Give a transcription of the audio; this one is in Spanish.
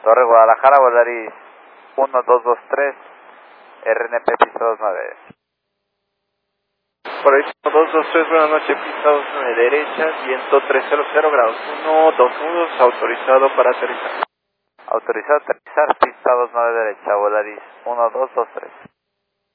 Torre Guadalajara, Volaris 1223, RNP pista 29. Por ahí 1223, buenas noches, pista 29 derecha, viento 300 grados, 2 nudos, autorizado para aterrizar. Autorizado a aterrizar, pista 29 derecha, Volaris 1223.